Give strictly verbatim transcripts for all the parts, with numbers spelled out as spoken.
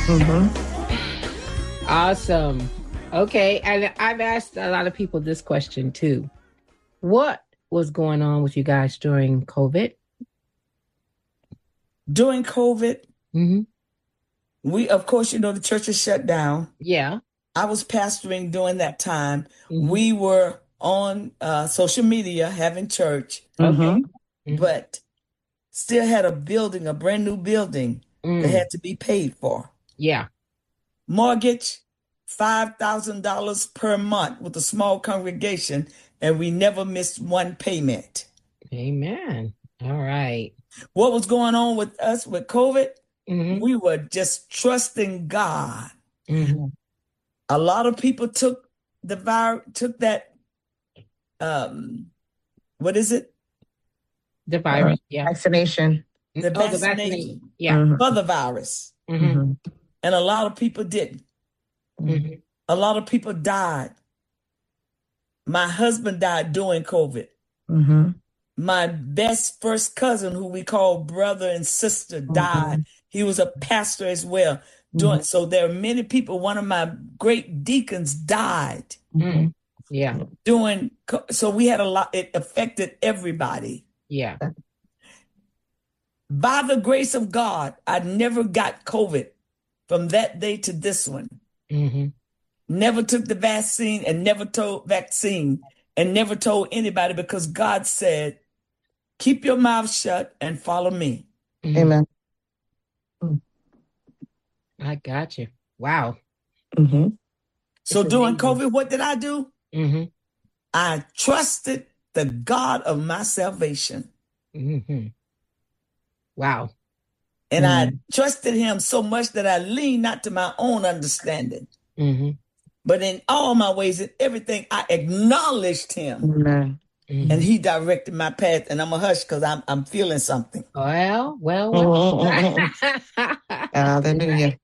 Mm-hmm. Awesome. Okay. And I've asked a lot of people this question too. What was going on with you guys during COVID? During COVID, mm-hmm. we, of course, you know, the church is shut down. Yeah. I was pastoring during that time. Mm-hmm. We were on uh, social media having church, okay. Mm-hmm. but still had a building, a brand new building mm. that had to be paid for. Yeah. Mortgage, five thousand dollars per month with a small congregation, and we never missed one payment. Amen. All right. What was going on with us with COVID? Mm-hmm. We were just trusting God. Mm-hmm. A lot of people took the virus, took that, um, what is it? The virus, uh, yeah. Vaccination. The, oh, vaccination, the vaccination, yeah. Mm-hmm. For the virus. Mm-hmm. And a lot of people didn't. Mm-hmm. A lot of people died. My husband died during COVID. Mm-hmm. My best first cousin, who we call brother and sister, died. Mm-hmm. He was a pastor as well. Doing, mm-hmm. So there are many people. One of my great deacons died. Mm-hmm. Yeah. Doing, so we had a lot, it affected everybody. Yeah. By the grace of God, I never got COVID from that day to this one. Mm-hmm. Never took the vaccine and never told vaccine and never told anybody, because God said, keep your mouth shut and follow me. Mm-hmm. Amen. I got you. Wow. Mm-hmm. So during COVID, what did I do? Mm-hmm. I trusted the God of my salvation. Mm-hmm. Wow. And mm-hmm. I trusted him so much that I leaned not to my own understanding, mm-hmm. but in all my ways and everything, I acknowledged him. Amen. Mm-hmm. And he directed my path. And I'm a hush because I'm I'm feeling something. Well, well, well. Hallelujah.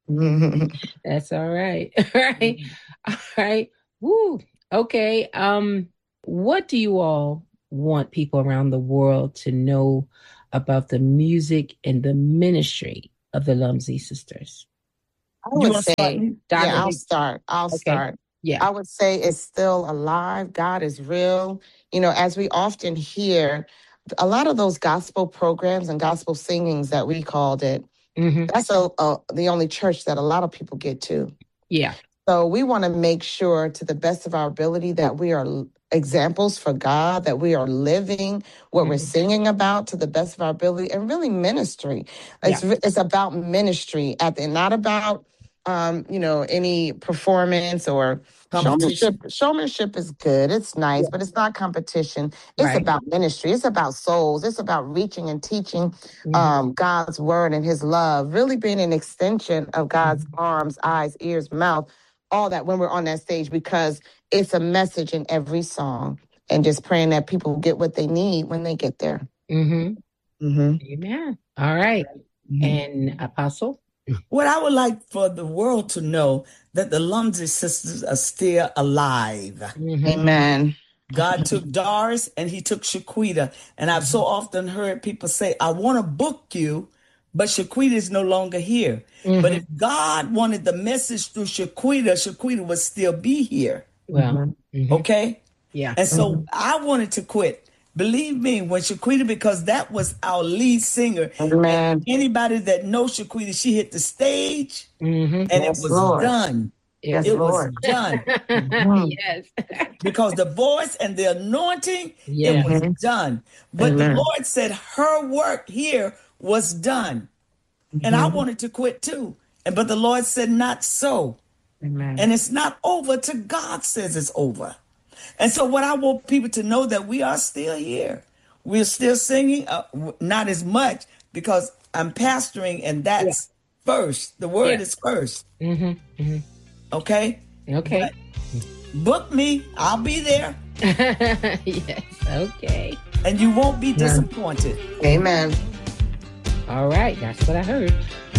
That's all right. All right. All right. Woo. Okay. Um, what do you all want people around the world to know about the music and the ministry of the Lumsey Sisters? I would say, start? yeah, I'll start. I'll okay. start. Yeah. I would say it's still alive. God is real. You know, as we often hear, a lot of those gospel programs and gospel singings that we called it, mm-hmm. that's a, a, the only church that a lot of people get to. Yeah. So we want to make sure to the best of our ability that we are examples for God, that we are living what mm-hmm. we're singing about to the best of our ability, and really ministry. It's, yeah. it's about ministry at the, not about, um, you know, any performance or showmanship. Showmanship is good. It's nice, yeah. but it's not competition. It's right. about ministry. It's about souls. It's about reaching and teaching mm-hmm. um, God's word and his love, really being an extension of God's mm-hmm. arms, eyes, ears, mouth, all that when we're on that stage, because it's a message in every song, and just praying that people get what they need when they get there. Mm-hmm. Mm-hmm. Amen. All right. Mm-hmm. And Apostle? What I would like for the world to know, that the Lumsey sisters are still alive. Mm-hmm. Amen. God took Doris and he took Shaquita. And I've so often heard people say, I want to book you, but Shaquita is no longer here. Mm-hmm. But if God wanted the message through Shaquita, Shaquita would still be here. Well, mm-hmm. okay? Yeah. And so mm-hmm. I wanted to quit. Believe me, when Shaquita, because that was our lead singer. Amen. Anybody that knows Shaquita, she hit the stage mm-hmm. and yes, it was Lord. done. Yes, it Lord. was done. mm-hmm. Yes. Because the voice and the anointing, yeah. it was mm-hmm. done. But Amen. the Lord said her work here was done. Mm-hmm. And I wanted to quit too. And but the Lord said, not so. Amen. And it's not over till God says it's over. And so what I want people to know, that we are still here. We're still singing, uh, not as much because I'm pastoring, and that's yeah. first. The word yeah. is first. Mm-hmm. Mm-hmm. Okay? Okay. But book me. I'll be there. Yes. Okay. And you won't be disappointed. Amen. All right. That's what I heard.